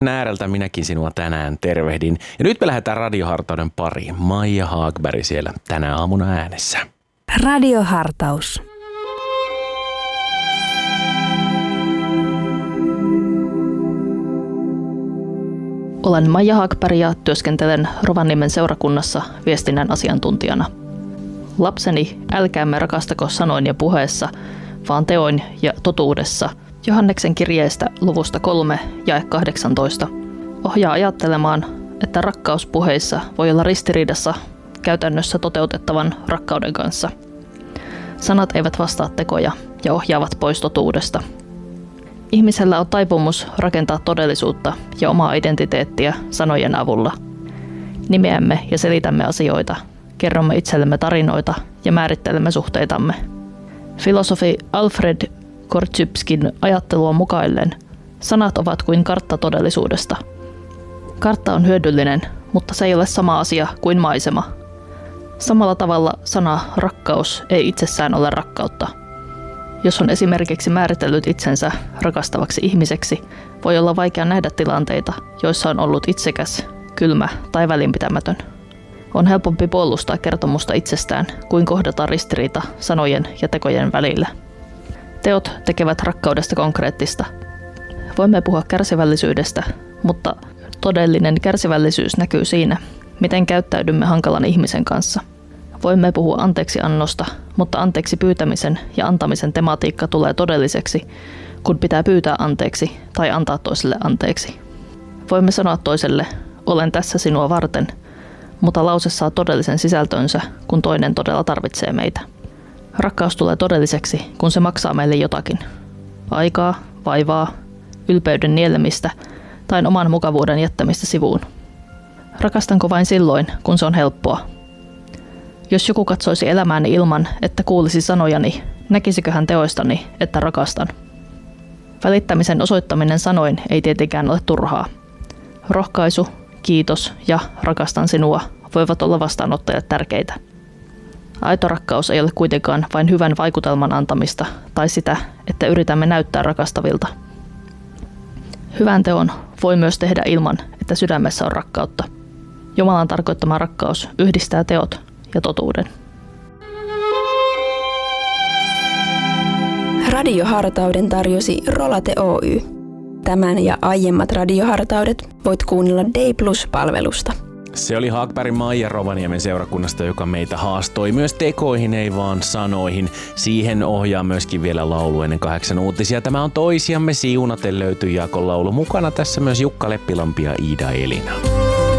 ääreltä minäkin sinua tänään tervehdin. Ja nyt me lähdetään Radiohartauden pariin. Maija Haagberg siellä tänä aamuna äänessä. Radiohartaus. Olen Maija Haagberg ja työskentelen Rovaniemen seurakunnassa viestinnän asiantuntijana. Lapseni, älkäämme rakastako sanoin ja puheessa, vaan teoin ja totuudessa. Johanneksen kirjeestä luvusta 3, jae 18 ohjaa ajattelemaan, että rakkaus puheissa voi olla ristiriidassa käytännössä toteutettavan rakkauden kanssa. Sanat eivät vastaa tekoja ja ohjaavat pois totuudesta. Ihmisellä on taipumus rakentaa todellisuutta ja omaa identiteettiä sanojen avulla. Nimeämme ja selitämme asioita, kerromme itsellemme tarinoita ja määrittelemme suhteitamme. Filosofi Alfred Korzybskin ajattelua mukaillen sanat ovat kuin kartta todellisuudesta. Kartta on hyödyllinen, mutta se ei ole sama asia kuin maisema. Samalla tavalla sana rakkaus ei itsessään ole rakkautta. Jos on esimerkiksi määritellyt itsensä rakastavaksi ihmiseksi, voi olla vaikea nähdä tilanteita, joissa on ollut itsekäs, kylmä tai välinpitämätön. On helpompi puolustaa kertomusta itsestään kuin kohdata ristiriita sanojen ja tekojen välillä. Teot tekevät rakkaudesta konkreettista. Voimme puhua kärsivällisyydestä, mutta todellinen kärsivällisyys näkyy siinä, miten käyttäydymme hankalan ihmisen kanssa. Voimme puhua anteeksiannosta, mutta anteeksi pyytämisen ja antamisen tematiikka tulee todelliseksi, kun pitää pyytää anteeksi tai antaa toiselle anteeksi. Voimme sanoa toiselle, olen tässä sinua varten, mutta lause saa todellisen sisältönsä, kun toinen todella tarvitsee meitä. Rakkaus tulee todelliseksi, kun se maksaa meille jotakin. Aikaa, vaivaa, ylpeyden nielemistä tai oman mukavuuden jättämistä sivuun. Rakastanko vain silloin, kun se on helppoa? Jos joku katsoisi elämääni ilman, että kuulisi sanojani, näkisikö hän teoistani, että rakastan? Välittämisen osoittaminen sanoin ei tietenkään ole turhaa. Rohkaisu, kiitos ja rakastan sinua voivat olla vastaanottajat tärkeitä. Aito rakkaus ei ole kuitenkaan vain hyvän vaikutelman antamista tai sitä, että yritämme näyttää rakastavilta. Hyvän teon voi myös tehdä ilman, että sydämessä on rakkautta. Jumalan tarkoittama rakkaus yhdistää teot ja totuuden. Radiohartauden tarjosi Rolate Oy. Tämän ja aiemmat radiohartaudet voit kuunnella Day Plus-palvelusta. Se oli Haagberg Maija Rovaniemen seurakunnasta, joka meitä haastoi myös tekoihin, ei vaan sanoihin. Siihen ohjaa myöskin vielä laulu ennen 8 uutisia. Tämä on Toisiamme siunaten löytyy Jaakon laulu. Mukana tässä myös Jukka Leppilampi ja Iida Elina.